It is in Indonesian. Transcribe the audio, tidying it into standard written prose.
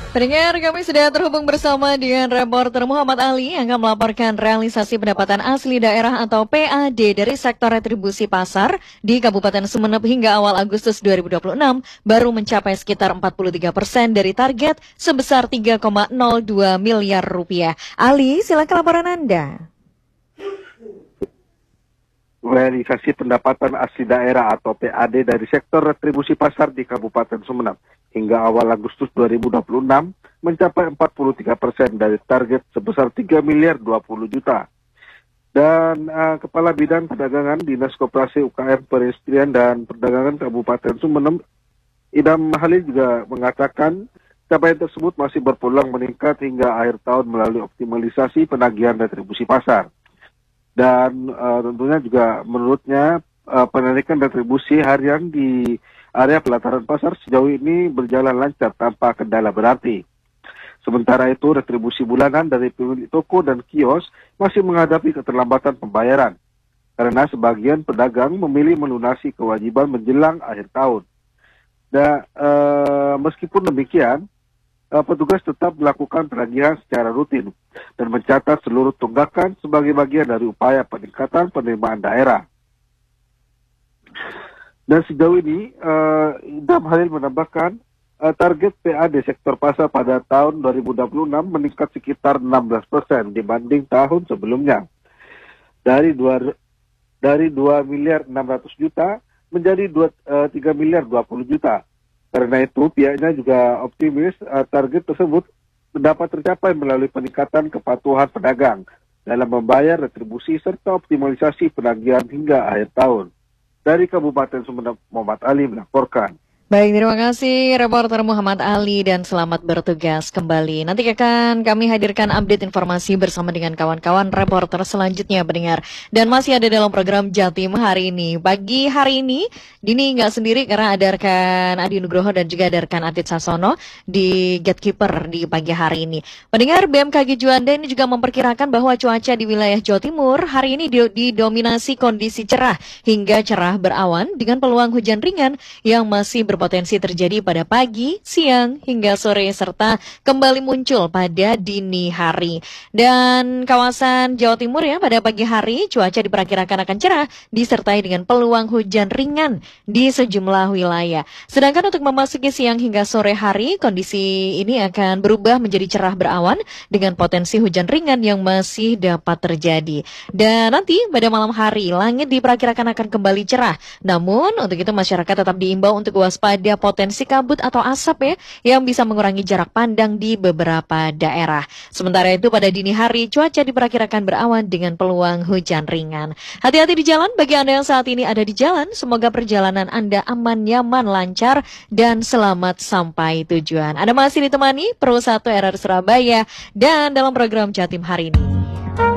Pendengar, kami sudah terhubung bersama dengan reporter Muhammad Ali yang akan melaporkan realisasi pendapatan asli daerah atau PAD dari sektor retribusi pasar di Kabupaten Sumeneb hingga awal Agustus 2026 baru mencapai sekitar 43% dari target sebesar 3,02 miliar rupiah. Ali, silakan laporan Anda. Realisasi pendapatan asli daerah atau PAD dari sektor retribusi pasar di Kabupaten Sumeneb hingga awal Agustus 2026 mencapai 43% dari target sebesar 3 miliar 20 juta. Dan Kepala Bidang Perdagangan Dinas Koperasi UKM Perindustrian dan Perdagangan Kabupaten Sumeneb, Idam Halil juga mengatakan capaian tersebut masih berpeluang meningkat hingga akhir tahun melalui optimalisasi penagihan retribusi pasar. Dan tentunya juga menurutnya penarikan retribusi harian di area pelataran pasar sejauh ini berjalan lancar tanpa kendala berarti. Sementara itu retribusi bulanan dari pemilik toko dan kios masih menghadapi keterlambatan pembayaran karena sebagian pedagang memilih melunasi kewajiban menjelang akhir tahun. Dan meskipun demikian, petugas tetap melakukan penagihan secara rutin dan mencatat seluruh tunggakan sebagai bagian dari upaya peningkatan penerimaan daerah. Dan sejauh ini, Idam Halil menambahkan target PAD sektor pasar pada tahun 2026 meningkat sekitar 16% dibanding tahun sebelumnya. Dari 2 miliar 600 juta menjadi 3 miliar 20 juta. Karena itu, pihaknya juga optimis target tersebut dapat tercapai melalui peningkatan kepatuhan pedagang dalam membayar retribusi serta optimalisasi penagihan hingga akhir tahun. Dari Kabupaten Sumeneb, Muhammad Ali melaporkan. Baik, terima kasih reporter Muhammad Ali dan selamat bertugas kembali. Nanti akan kami hadirkan update informasi bersama dengan kawan-kawan reporter selanjutnya pendengar. Dan masih ada dalam program Jatim hari ini. Pagi hari ini, Dini nggak sendiri karena ada rekan Adi Nugroho dan juga ada rekan Adit Sasono di Gatekeeper di pagi hari ini. Pendengar, BMKG Juanda ini juga memperkirakan bahwa cuaca di wilayah Jawa Timur hari ini didominasi kondisi cerah hingga cerah berawan dengan peluang hujan ringan yang masih berpotensi terjadi pada pagi, siang, hingga sore serta kembali muncul pada dini hari. Dan kawasan Jawa Timur ya pada pagi hari cuaca diperkirakan akan cerah disertai dengan peluang hujan ringan di sejumlah wilayah. Sedangkan untuk memasuki siang hingga sore hari kondisi ini akan berubah menjadi cerah berawan dengan potensi hujan ringan yang masih dapat terjadi. Dan nanti pada malam hari langit diperkirakan akan kembali cerah. Namun untuk itu masyarakat tetap diimbau untuk waspada potensi kabut atau asap ya yang bisa mengurangi jarak pandang di beberapa daerah. Sementara itu pada dini hari cuaca diperkirakan berawan dengan peluang hujan ringan. Hati-hati di jalan bagi Anda yang saat ini ada di jalan. Semoga perjalanan Anda aman, nyaman, lancar dan selamat sampai tujuan. Anda masih ditemani Pro 1 RR Surabaya dan dalam program Jatim hari ini.